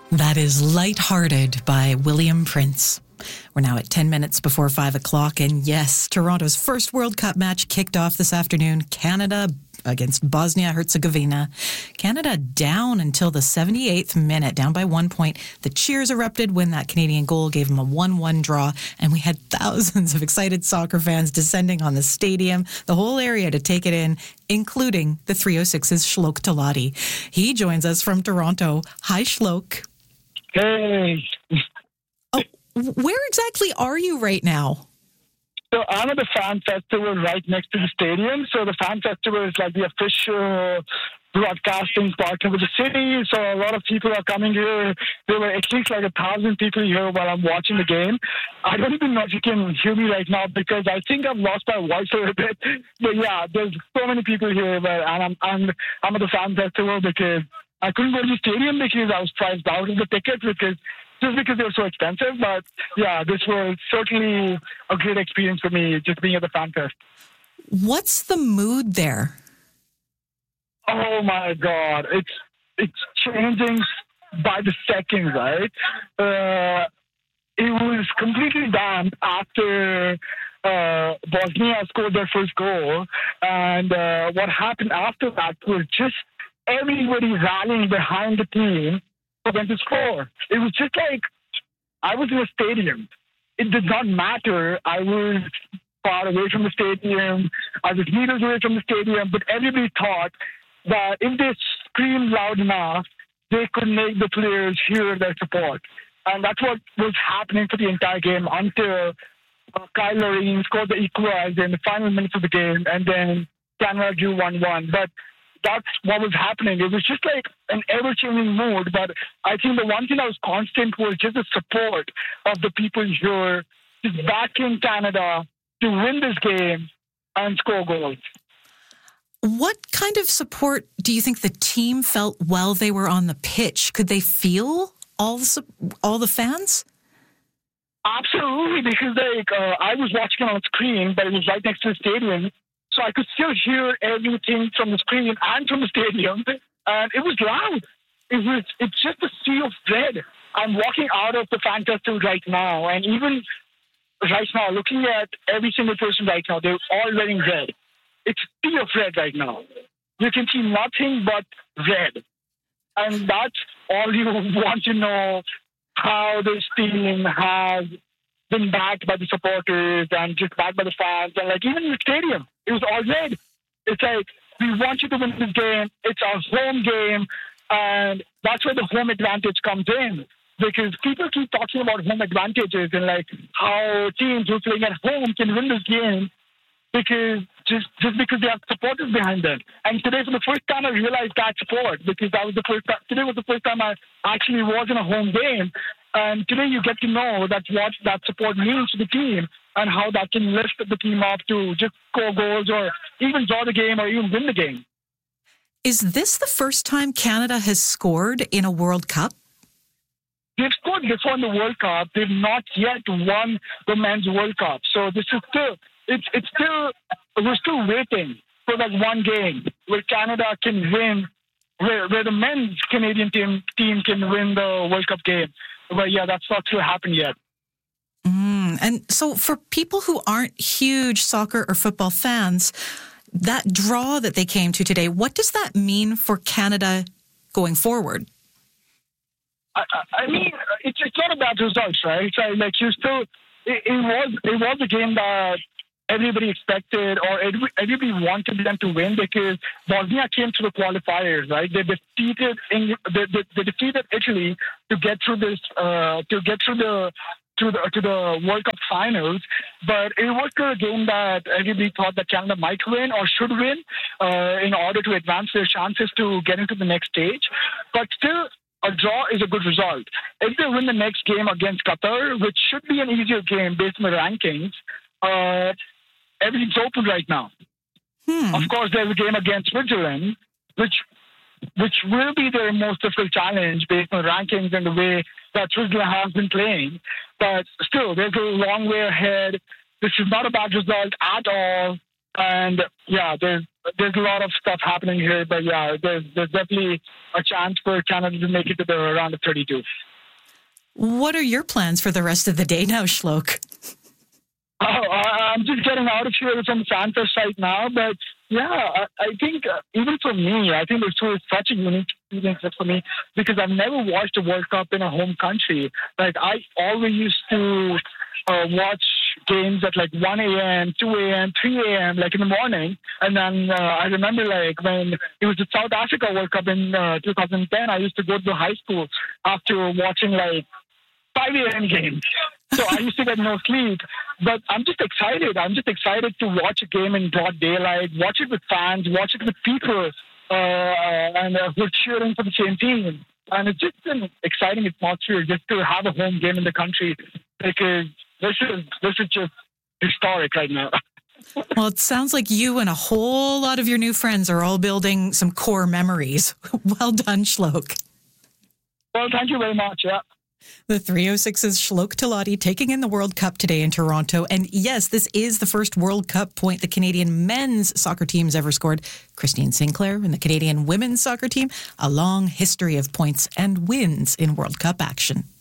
That is Lighthearted by William Prince. We're now at 10 minutes before 5 o'clock, and yes, Toronto's first World Cup match kicked off this afternoon. Canada against Bosnia-Herzegovina. Canada down until the 78th minute, down by 1 point. The cheers erupted when that Canadian goal gave them a 1-1 draw, and we had thousands of excited soccer fans descending on the stadium, the whole area to take it in, including the 306's Shlok Talati. He joins us from Toronto. Hi, Shlok. Hey. Oh, where exactly are you right now? So I'm at the Fan Festival right next to the stadium. So the Fan Festival is like the official broadcasting partner with the city. So a lot of people are coming here. There were at least like 1,000 people here while I'm watching the game. I don't even know if you can hear me right now because I think I've lost my voice a little bit. But yeah, there's so many people here. But I'm at the Fan Festival because I couldn't go to the stadium because I was priced out of the tickets just because they're so expensive. But yeah, this was certainly a great experience for me, just being at the Fan Fest. What's the mood there? Oh my God, it's changing by the second, right? It was completely damp after Bosnia scored their first goal, and what happened after that was just everybody rallying behind the team for them to score. It was just like I was in a stadium. It did not matter. I was far away from the stadium. I was meters away from the stadium, but everybody thought that if they screamed loud enough, they could make the players hear their support. And that's what was happening for the entire game until Kyle Loreen scored the equalizer in the final minutes of the game, and then Canada drew 1-1. But that's what was happening. It was just like an ever-changing mood. But I think the one thing that was constant was just the support of the people here, just backing Canada to win this game and score goals. What kind of support do you think the team felt while they were on the pitch? Could they feel all the fans? Absolutely, because I was watching it on screen, but it was right next to the stadium, so I could still hear everything from the screen and from the stadium, and it was loud. It's just a sea of red. I'm walking out of the Fan Festival right now, and even right now, looking at every single person right now, they're all wearing red. It's a sea of red right now. You can see nothing but red. And that's all you want to know, how this team has been backed by the supporters and just backed by the fans. And like even in the stadium, it was all red. It's like, we want you to win this game. It's our home game. And that's where the home advantage comes in. Because people keep talking about home advantages and like how teams who are playing at home can win this game because just because they have supporters behind them. And today, for the first time, I realized that support because today was the first time I actually was in a home game. And today you get to know what that support means to the team and how that can lift the team up to just score goals or even draw the game or even win the game. Is this the first time Canada has scored in a World Cup? They've scored before in the World Cup. They've not yet won the Men's World Cup. So this is we're still waiting for that one game where Canada can win, where the men's Canadian team can win the World Cup game. But yeah, that's not to happen yet. And so for people who aren't huge soccer or football fans, that draw that they came to today, what does that mean for Canada going forward? I mean, it's not about results, right? So like it was a game that everybody expected or everybody wanted them to win because Bosnia came to the qualifiers, right? They defeated Italy to get through this to the World Cup finals, but it was a game that everybody thought that Canada might win or should win in order to advance their chances to get into the next stage. But still, a draw is a good result. If they win the next game against Qatar, which should be an easier game based on the rankings, everything's open right now. Of course, there's a game against Switzerland, which will be their most difficult challenge based on the rankings and the way that Switzerland has been playing. But still, there's a long way ahead. This is not a bad result at all. And yeah, there's a lot of stuff happening here, but yeah, there's definitely a chance for Canada to make it to the round of 32. What are your plans for the rest of the day now, Shlok? I'm just getting out of here from FanFest right now, but yeah, I think even for me, I think this was such a unique experience for me because I've never watched a World Cup in a home country. Like I always used to watch games at like 1 a.m., 2 a.m., 3 a.m., like in the morning. And then I remember like when it was the South Africa World Cup in 2010, I used to go to high school after watching like 5 a.m. games. So I used to get no sleep. But I'm just excited. I'm just excited to watch a game in broad daylight, watch it with fans, watch it with people and who are cheering for the same team. And it's just an exciting atmosphere just to have a home game in the country because this is just historic right now. Well, it sounds like you and a whole lot of your new friends are all building some core memories. Well done, Shlok. Well, thank you very much. Yeah. The 306's Shlok Talati taking in the World Cup today in Toronto. And yes, this is the first World Cup point the Canadian men's soccer team's ever scored. Christine Sinclair and the Canadian women's soccer team, a long history of points and wins in World Cup action.